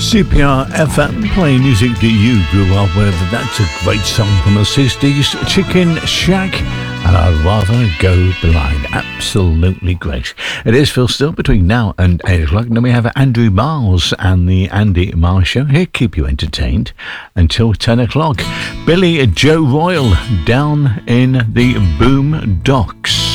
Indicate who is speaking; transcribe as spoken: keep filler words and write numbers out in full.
Speaker 1: C P R F M, playing music that you grew up with. That's a great song from the sixties, Chicken Shack, and I'd rather go blind. Absolutely great. It is Phil Still between now and eight o'clock. And then we have Andrew Miles and the Andy Miles Show. Here, keep you entertained until ten o'clock. Billy Joe Royal down in the Boom Docks.